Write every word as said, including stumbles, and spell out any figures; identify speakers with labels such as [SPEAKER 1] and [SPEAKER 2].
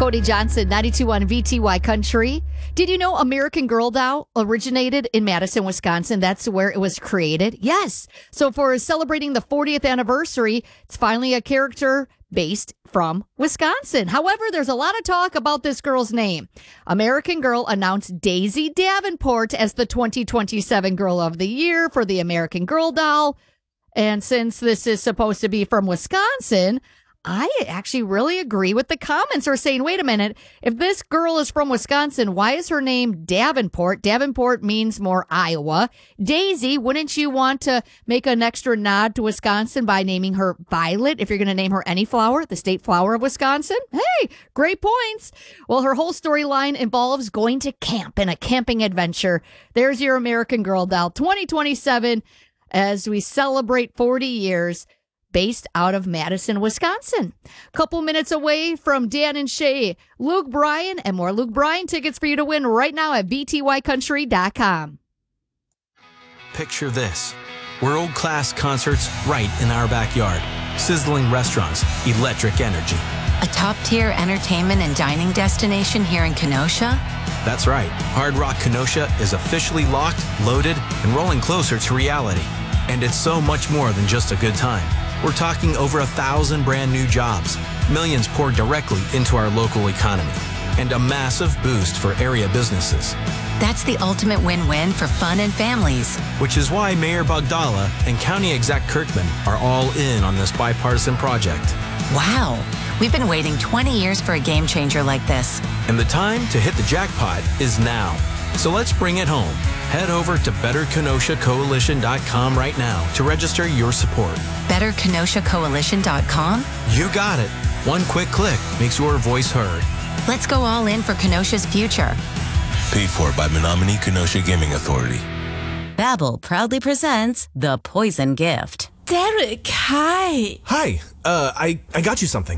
[SPEAKER 1] Cody Johnson, ninety-two point one V T Y Country. Did you know American Girl doll originated in Madison, Wisconsin? That's where it was created. Yes. So for celebrating the fortieth anniversary, it's finally a character based from Wisconsin. However, there's a lot of talk about this girl's name. American Girl announced Daisy Davenport as the twenty twenty-seven Girl of the Year for the American Girl doll. And since this is supposed to be from Wisconsin, I actually really agree with the comments who are saying, wait a minute, if this girl is from Wisconsin, why is her name Davenport? Davenport means more Iowa. Daisy, wouldn't you want to make an extra nod to Wisconsin by naming her Violet if you're going to name her any flower, the state flower of Wisconsin? Hey, great points. Well, her whole storyline involves going to camp in a camping adventure. There's your American Girl doll twenty twenty-seven as we celebrate forty years. Based out of Madison, Wisconsin. Couple minutes away from Dan and Shay, Luke Bryan, and more Luke Bryan tickets for you to win right now at V T Y country dot com.
[SPEAKER 2] Picture this. World-class concerts right in our backyard. Sizzling restaurants, electric energy.
[SPEAKER 3] A top-tier entertainment and dining destination here in Kenosha?
[SPEAKER 2] That's right. Hard Rock Kenosha is officially locked, loaded, and rolling closer to reality. And it's so much more than just a good time. We're talking over a thousand brand new jobs, millions poured directly into our local economy, and a massive boost for area businesses.
[SPEAKER 3] That's the ultimate win-win for fun and families.
[SPEAKER 2] Which is why Mayor Bogdala and County Exec Kirkman are all in on this bipartisan project.
[SPEAKER 3] Wow, we've been waiting twenty years for a game changer like this.
[SPEAKER 2] And the time to hit the jackpot is now. So let's bring it home. Head over to better kenosha coalition dot com right now to register your support.
[SPEAKER 3] better kenosha coalition dot com?
[SPEAKER 2] You got it. One quick click makes your voice heard.
[SPEAKER 3] Let's go all in for Kenosha's future.
[SPEAKER 4] Paid for by Menominee Kenosha Gaming Authority.
[SPEAKER 5] Babbel proudly presents The Poison Gift.
[SPEAKER 6] Derek, hi.
[SPEAKER 7] Hi. Uh, I, I got you something.